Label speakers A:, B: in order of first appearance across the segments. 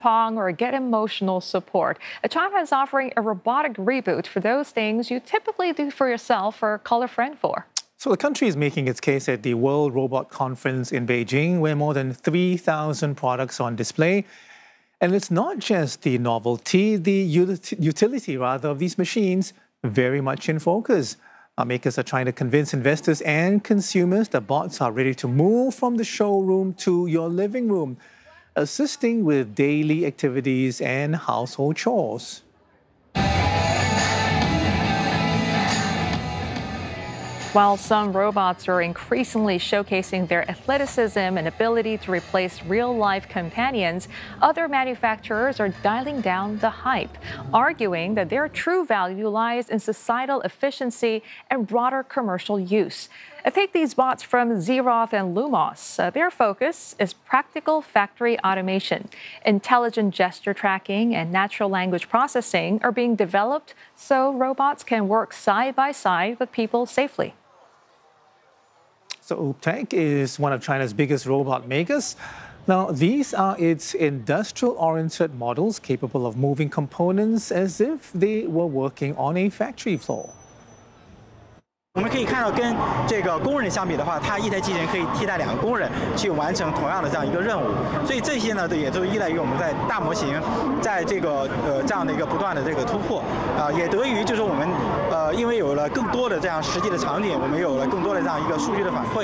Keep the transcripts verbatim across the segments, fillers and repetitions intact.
A: Pong or get emotional support. China is offering a robotic reboot for those things you typically do for yourself or call a friend for.
B: So the country is making its case at the World Robot Conference in Beijing, where more than three thousand products are on display. And it's not just the novelty, the utility rather of these machines very much in focus. Our makers are trying to convince investors and consumers that bots are ready to move from the showroom to your living room, assisting with daily activities and household chores.
A: While some robots are increasingly showcasing their athleticism and ability to replace real-life companions, other manufacturers are dialing down the hype, arguing that their true value lies in societal efficiency and broader commercial use. Take these bots from Xeroth and Lumos. Uh, their focus is practical factory automation. Intelligent gesture tracking and natural language processing are being developed so robots can work side by side with people safely.
B: So Uptech is one of China's biggest robot makers. Now, these are its industrial-oriented models capable of moving components as if they were working on a factory floor.
C: 我们可以看到，跟这个工人相比的话，它一台机器人可以替代两个工人去完成同样的这样一个任务。所以这些呢，也都依赖于我们在大模型，在这个呃这样的一个不断的这个突破啊、呃，也得益于就是我们呃，因为有了更多的这样实际的场景，我们有了更多的这样一个数据的反馈。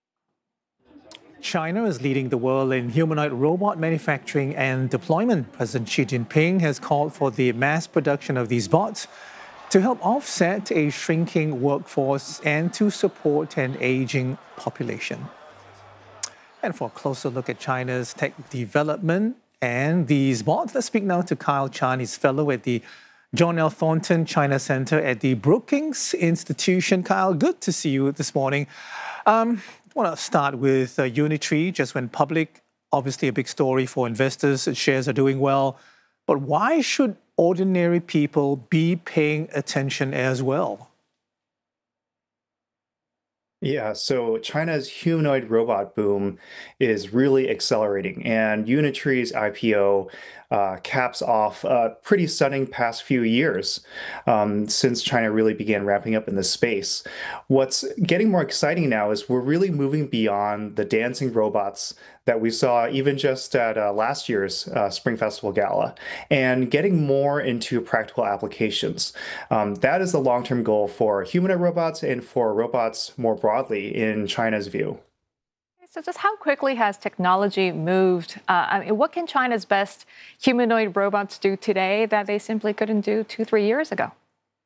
B: China is leading the world in humanoid robot manufacturing and deployment. President Xi Jinping has called for the mass production of these bots to help offset a shrinking workforce and to support an aging population. And for a closer look at China's tech development and these bots, let's speak now to Kyle Chan. He's fellow at the John L. Thornton China Center at the Brookings Institution. Kyle, good to see you this morning. Um, I want to start with uh, Unitree. Just went public, obviously a big story for investors. Shares are doing well. But why should ordinary people be paying attention as well?
D: Yeah, so China's humanoid robot boom is really accelerating, and Unitree's I P O uh, caps off a pretty stunning past few years um, since China really began ramping up in this space. What's getting more exciting now is we're really moving beyond the dancing robots that we saw even just at uh, last year's uh, Spring Festival Gala, and getting more into practical applications. Um, that is the long-term goal for humanoid robots and for robots more broadly in China's view.
A: So just how quickly has technology moved? Uh, I mean, what can China's best humanoid robots do today that they simply couldn't do two, three years ago?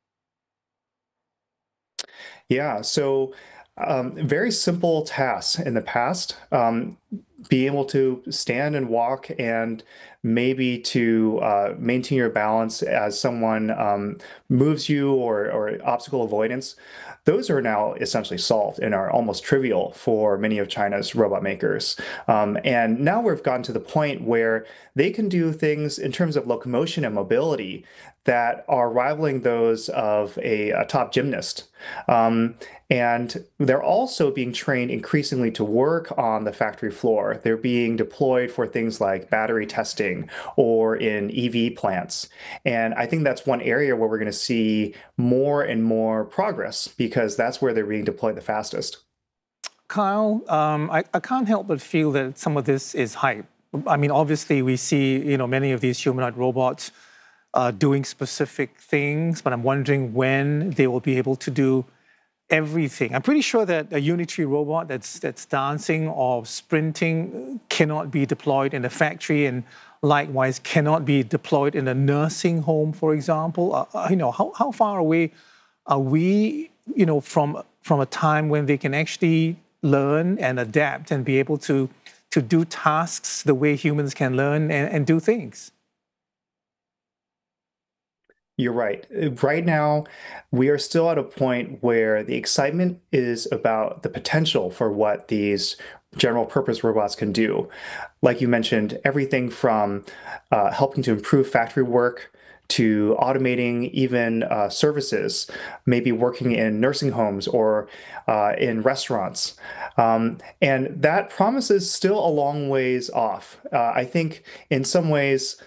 D: Yeah, so um, very simple tasks in the past. Um, be able to stand and walk and maybe to uh, maintain your balance as someone um, moves you or, or obstacle avoidance. Those are now essentially solved and are almost trivial for many of China's robot makers. Um, and now we've gotten to the point where they can do things in terms of locomotion and mobility that are rivaling those of a, a top gymnast. Um, and they're also being trained increasingly to work on the factory floor. They're being deployed for things like battery testing or in E V plants. And I think that's one area where we're going to see more and more progress because that's where they're being deployed the fastest.
B: Kyle, um, I, I can't help but feel that some of this is hype. I mean, obviously, we see you know many of these humanoid robots uh, doing specific things, but I'm wondering when they will be able to do everything. I'm pretty sure that a Unitree robot that's that's dancing or sprinting cannot be deployed in a factory, and likewise cannot be deployed in a nursing home, for example. Uh, you know, how how far away are we, you know, from from a time when they can actually learn and adapt and be able to to do tasks the way humans can learn and, and do things?
D: You're right. Right now, we are still at a point where the excitement is about the potential for what these general purpose robots can do. Like you mentioned, everything from uh, helping to improve factory work to automating even uh, services, maybe working in nursing homes or uh, in restaurants. Um, and that promise is still a long ways off. Uh, I think in some ways,